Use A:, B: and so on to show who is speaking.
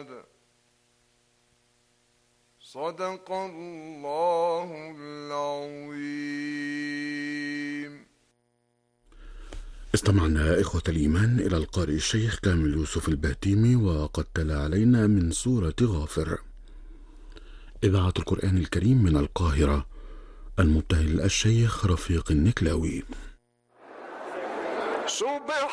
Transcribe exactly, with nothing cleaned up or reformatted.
A: محمد. صدق الله العظيم.
B: استمعنا إخوة الإيمان إلى القارئ الشيخ كامل يوسف البهتيمي وقد تلا علينا من سورة غافر. إذاعة القرآن الكريم من القاهرة، المبتهل الشيخ رفيق النكلاوي.